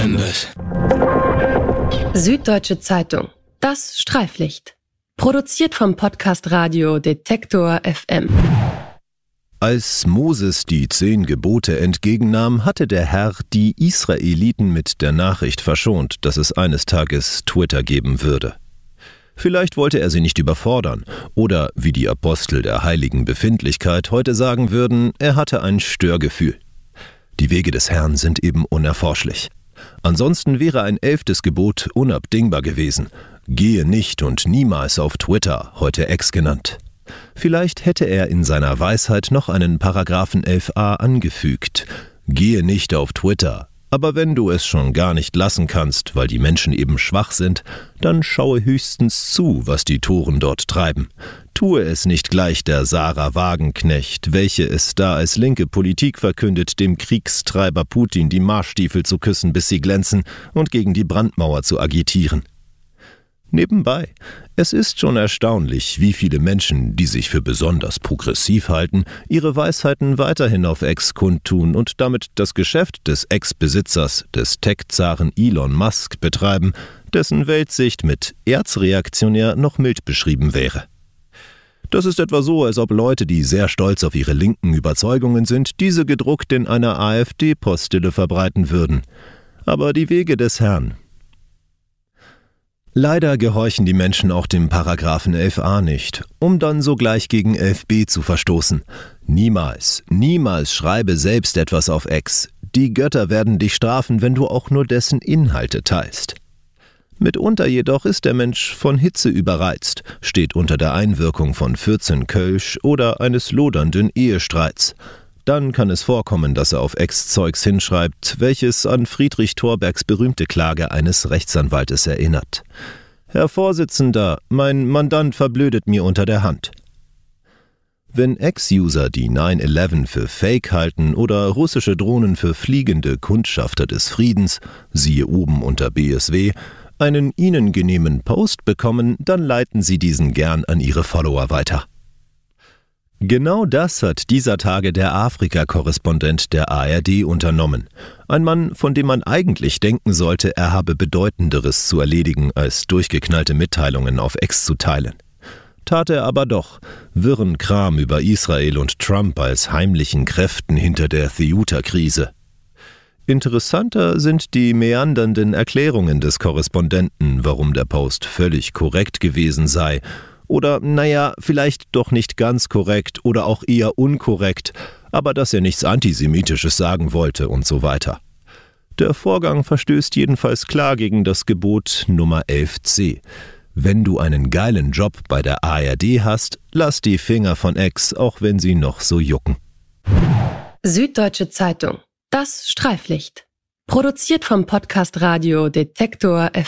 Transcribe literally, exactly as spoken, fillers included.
anders. Süddeutsche Zeitung. Das Streiflicht. Produziert vom Podcast Radio Detektor F M. Als Moses die zehn Gebote entgegennahm, hatte der Herr die Israeliten mit der Nachricht verschont, dass es eines Tages Twitter geben würde. Vielleicht wollte er sie nicht überfordern oder, wie die Apostel der heiligen Befindlichkeit heute sagen würden, er hatte ein Störgefühl. Die Wege des Herrn sind eben unerforschlich. Ansonsten wäre ein elftes Gebot unabdingbar gewesen. Gehe nicht und niemals auf Twitter, heute X genannt. Vielleicht hätte er in seiner Weisheit noch einen Paragraphen elf a angefügt. Gehe nicht auf Twitter. Aber wenn du es schon gar nicht lassen kannst, weil die Menschen eben schwach sind, dann schaue höchstens zu, was die Toren dort treiben. Tue es nicht gleich der Sarah Wagenknecht, welche es da als linke Politik verkündet, dem Kriegstreiber Putin die Marschstiefel zu küssen, bis sie glänzen, und gegen die Brandmauer zu agitieren. Nebenbei, es ist schon erstaunlich, wie viele Menschen, die sich für besonders progressiv halten, ihre Weisheiten weiterhin auf X kundtun und damit das Geschäft des Ex-Besitzers, des Tech-Zaren Elon Musk betreiben, dessen Weltsicht mit erzreaktionär noch mild beschrieben wäre. Das ist etwa so, als ob Leute, die sehr stolz auf ihre linken Überzeugungen sind, diese gedruckt in einer AfD-Postille verbreiten würden. Aber die Wege des Herrn. Leider gehorchen die Menschen auch dem Paragraphen elf a nicht, um dann sogleich gegen elf b zu verstoßen. Niemals, niemals schreibe selbst etwas auf X. Die Götter werden dich strafen, wenn du auch nur dessen Inhalte teilst. Mitunter jedoch ist der Mensch von Hitze überreizt, steht unter der Einwirkung von vierzehn Kölsch oder eines lodernden Ehestreits. Dann kann es vorkommen, dass er auf Ex-Zeugs hinschreibt, welches an Friedrich Thorbergs berühmte Klage eines Rechtsanwaltes erinnert. Herr Vorsitzender, mein Mandant verblödet mir unter der Hand. Wenn Ex-User die neun elf für Fake halten oder russische Drohnen für fliegende Kundschafter des Friedens, siehe oben unter B S W, einen ihnen genehmen Post bekommen, dann leiten sie diesen gern an ihre Follower weiter. Genau das hat dieser Tage der Afrika-Korrespondent der A R D unternommen. Ein Mann, von dem man eigentlich denken sollte, er habe Bedeutenderes zu erledigen, als durchgeknallte Mitteilungen auf X zu teilen. Tat er aber doch, wirren Kram über Israel und Trump als heimlichen Kräften hinter der Ceuta-Krise. Interessanter sind die meandernden Erklärungen des Korrespondenten, warum der Post völlig korrekt gewesen sei. Oder, naja, vielleicht doch nicht ganz korrekt oder auch eher unkorrekt, aber dass er nichts Antisemitisches sagen wollte und so weiter. Der Vorgang verstößt jedenfalls klar gegen das Gebot Nummer elf c. Wenn du einen geilen Job bei der A R D hast, lass die Finger von X, auch wenn sie noch so jucken. Süddeutsche Zeitung. Das Streiflicht. Produziert vom Podcast Radio Detektor F M.